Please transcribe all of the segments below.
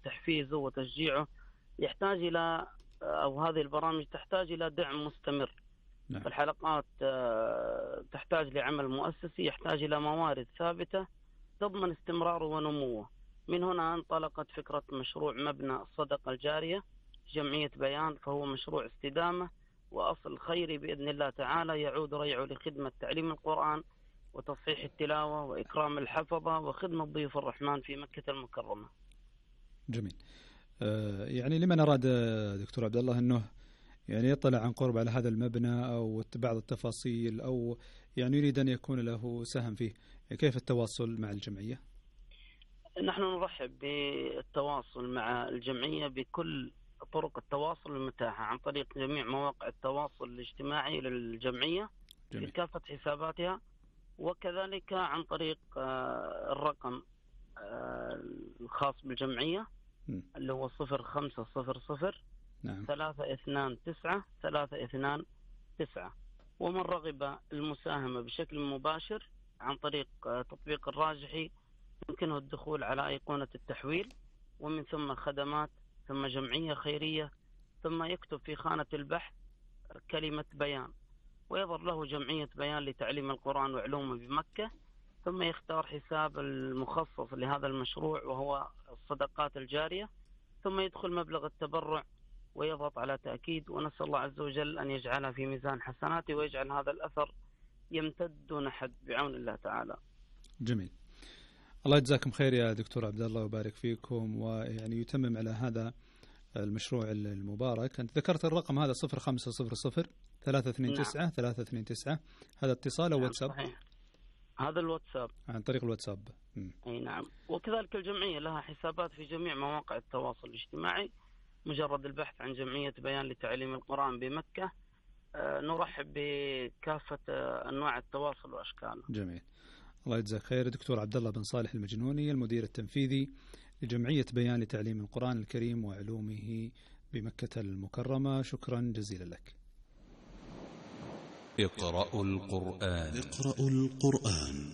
تحفيزه وتشجيعه يحتاج إلى، أو هذه البرامج تحتاج إلى دعم مستمر. نعم. الحلقات تحتاج لعمل مؤسسي، يحتاج إلى موارد ثابتة تضمن استمراره ونموه. من هنا انطلقت فكرة مشروع مبنى الصدقة الجارية جمعية بيان، فهو مشروع استدامة وأصل خيري بإذن الله تعالى، يعود ريعه لخدمة تعليم القرآن وتصحيح التلاوة وإكرام الحفظة وخدمة ضيوف الرحمن في مكة المكرمة. جميل. يعني لمن أراد دكتور عبد الله أنه يعني يطلع عن قرب على هذا المبنى أو بعض التفاصيل، أو يعني يريد أن يكون له سهم فيه، كيف التواصل مع الجمعية؟ نحن نرحب بالتواصل مع الجمعية بكل طرق التواصل المتاحة عن طريق جميع مواقع التواصل الاجتماعي للجمعية في كافة حساباتها، وكذلك عن طريق الرقم الخاص بالجمعية اللي هو 0500 329 ومن رغب المساهمة بشكل مباشر عن طريق تطبيق الراجحي يمكنه الدخول على أيقونة التحويل ومن ثم خدمات ثم جمعية خيرية، ثم يكتب في خانة البحث كلمة بيان ويظهر له جمعية بيان لتعليم القرآن وعلومه بمكة، ثم يختار حساب المخصص لهذا المشروع وهو الصدقات الجارية، ثم يدخل مبلغ التبرع ويضغط على تأكيد، ونسأل الله عز وجل أن يجعلها في ميزان حسناته ويجعل هذا الأثر يمتد دون حد بعون الله تعالى. جميل. الله يجزاكم خير يا دكتور عبد الله ويبارك فيكم، ويعني يتمم على هذا المشروع المبارك. أنت ذكرت الرقم هذا 0500 329 329، هذا اتصال أو واتساب؟ صحيح. هذا الواتساب عن طريق الواتساب. أي نعم. وكذلك الجمعية لها حسابات في جميع مواقع التواصل الاجتماعي، مجرد البحث عن جمعية بيان لتعليم القرآن بمكة نرحب بكافة أنواع التواصل وأشكاله. جميل. الله يجزاك خير. دكتور عبد الله بن صالح المجنوني، المدير التنفيذي لجمعية بيان لتعليم القرآن الكريم وعلومه بمكة المكرمة، شكرا جزيلا لك. اقرأوا القرآن. اقرأوا القرآن.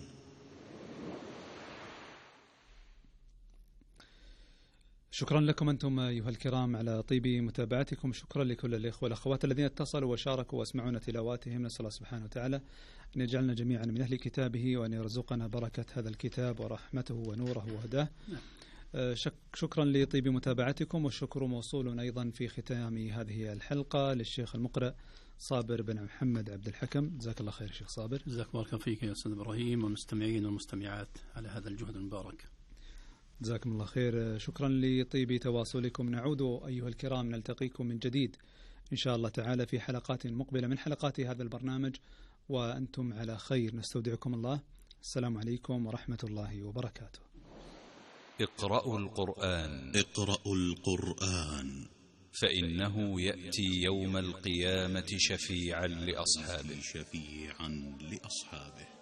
شكرا لكم أنتم أيها الكرام على طيب متابعتكم. شكرا لكل الإخوة والأخوات الذين اتصلوا وشاركوا واسمعونا تلاواتهم. نسأل الله سبحانه وتعالى أن يجعلنا جميعا من أهل كتابه وأن يرزقنا بركة هذا الكتاب ورحمته ونوره وهداه. شكرا لطيب متابعتكم، والشكر موصول أيضا في ختام هذه الحلقة للشيخ المقرئ صابر بن محمد عبد الحكم. جزاك الله خير شيخ صابر. جزاك الله فيك يا أستاذ إبراهيم والمستمعين والمستمعات على هذا الجهد المبارك. جزاكم الله خير. شكرا لطيب تواصلكم. نعود أيها الكرام نلتقيكم من جديد إن شاء الله تعالى في حلقات مقبلة من حلقات هذا البرنامج، وأنتم على خير. نستودعكم الله. السلام عليكم ورحمة الله وبركاته. اقرأوا القرآن. اقرأوا القرآن، فإنه يأتي يوم القيامة شفيعا لأصحابه.